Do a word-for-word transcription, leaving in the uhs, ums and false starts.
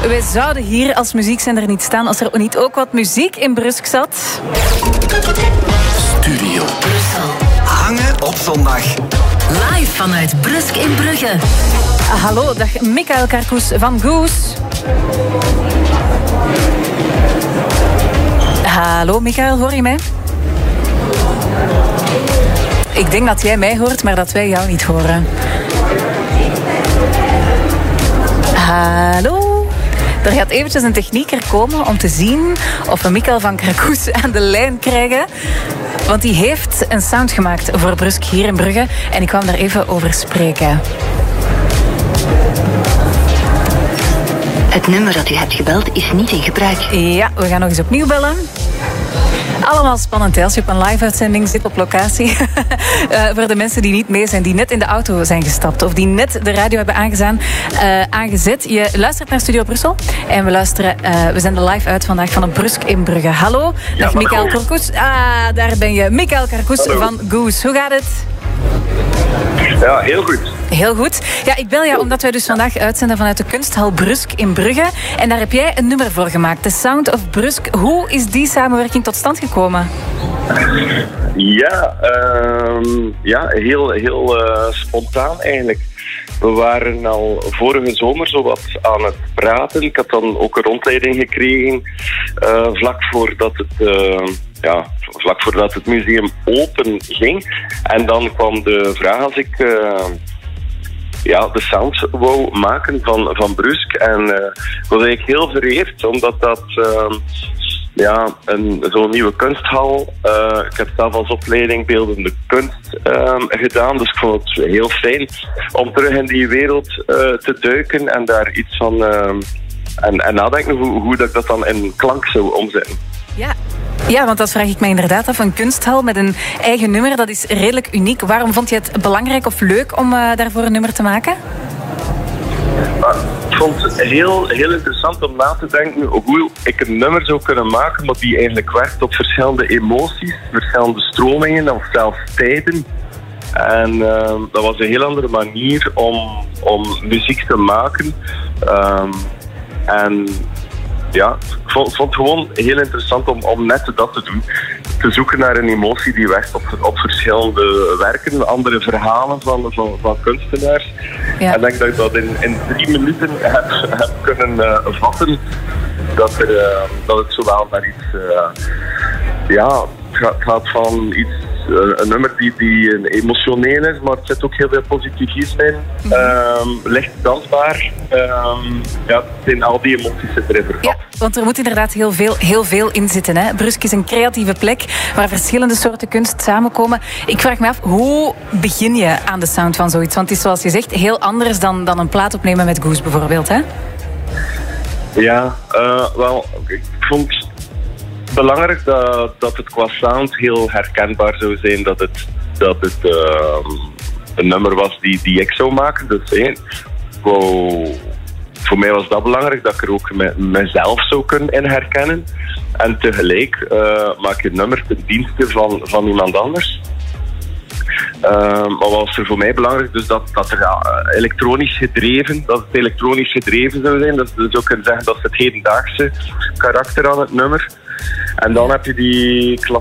Wij zouden hier als muziekzender niet staan als er niet ook wat muziek in Brusk zat. Studio Brussel. Hangen op zondag. Live vanuit Brusk in Brugge. Hallo, dag Michael Carcous van Goose. Hallo Michael, hoor je mij? Ik denk dat jij mij hoort, maar dat wij jou niet horen. Hallo? Er gaat eventjes een technieker komen om te zien of we Michael van Carcous aan de lijn krijgen. Want die heeft een sound gemaakt voor Brusk hier in Brugge. En ik kwam daar even over spreken. Het nummer dat u hebt gebeld is niet in gebruik. Ja, we gaan nog eens opnieuw bellen. Allemaal spannend, hè, als je op een live-uitzending zit op locatie. uh, voor de mensen die niet mee zijn, die net in de auto zijn gestapt of die net de radio hebben aangezaan, uh, aangezet. Je luistert naar Studio Brussel en we luisteren, uh, we zenden live uit vandaag van een Brusk in Brugge. Hallo, dag ja, Michael Carcous. Ah, daar ben je. Michael Carcous van Goose. Hoe gaat het? Ja, heel goed. Heel goed. Ja, ik bel jou omdat wij dus vandaag uitzenden vanuit de kunsthal Brusk in Brugge. En daar heb jij een nummer voor gemaakt, The Sound of Brusk. Hoe is die samenwerking tot stand gekomen? Ja, uh, ja heel, heel uh, spontaan eigenlijk. We waren al vorige zomer zo wat aan het praten. Ik had dan ook een rondleiding gekregen uh, vlak voordat het... Uh, Ja, vlak voordat het museum open ging. En dan kwam de vraag als ik uh, ja, de sound wou maken van, van Brusk. En uh, ik was eigenlijk heel vereerd, omdat dat uh, ja, een, zo'n nieuwe kunsthal... Uh, ik heb zelf als opleiding beeldende kunst uh, gedaan. Dus ik vond het heel fijn om terug in die wereld uh, te duiken en daar iets van... Uh, en, en nadenken hoe, hoe dat ik dat dan in klank zou omzetten. Ja. Ja, want dat vraag ik me inderdaad af. Een kunsthal met een eigen nummer, dat is redelijk uniek. Waarom vond je het belangrijk of leuk om uh, daarvoor een nummer te maken? Uh, ik vond het heel, heel interessant om na te denken hoe ik een nummer zou kunnen maken, maar die eigenlijk werkt op verschillende emoties, verschillende stromingen of zelfs tijden. En uh, dat was een heel andere manier om, om muziek te maken. Um, en... Ja, ik vond, vond het gewoon heel interessant om, om net dat te doen. Te zoeken naar een emotie die werkt op, op verschillende werken, andere verhalen van, van, van kunstenaars. Ja. En ik denk dat ik dat in, in drie minuten heb, heb kunnen uh, vatten. Dat, er, uh, dat het zowel naar iets... Uh, ja, het gaat, het gaat van iets... een nummer die, die emotioneel is, maar het zit ook heel veel positivisme in. Mm-hmm. Um, licht dansbaar. Um, ja, het zijn al die emoties zitten erin vervat. Ja, want er moet inderdaad heel veel, heel veel in zitten. Hè? Brusk is een creatieve plek waar verschillende soorten kunst samenkomen. Ik vraag me af, hoe begin je aan de sound van zoiets? Want het is zoals je zegt heel anders dan, dan een plaat opnemen met Goose bijvoorbeeld, hè? Ja, uh, wel, ik vond... belangrijk dat, dat het qua sound heel herkenbaar zou zijn, dat het, dat het uh, een nummer was die, die ik zou maken. Dus hey, wow, voor mij was dat belangrijk, dat ik er ook me, mezelf zou kunnen in herkennen. En tegelijk uh, maak je een nummer ten dienste van, van iemand anders. Uh, maar wat was er voor mij belangrijk? Dus dat, dat er ja, elektronisch gedreven, dat het elektronisch gedreven zou zijn. Dus je zou kunnen zeggen dat het het hedendaagse karakter aan het nummer. En dan heb je die